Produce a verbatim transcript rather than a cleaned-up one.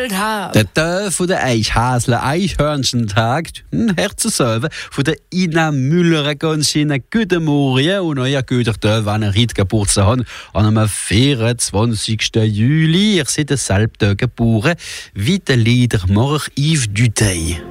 geholt habe. Der Tag von der Eichhasler Eichhörnchentag, hm, herzuselben, von der Ina Müller ganz schönen guten Morgen und euer guter Tag, wenn ihr heute Geburtstag habt, an einem vierundzwanzigsten Juli. Ihr seid selbst geboren, wie der Liedermacher Yves Duteil.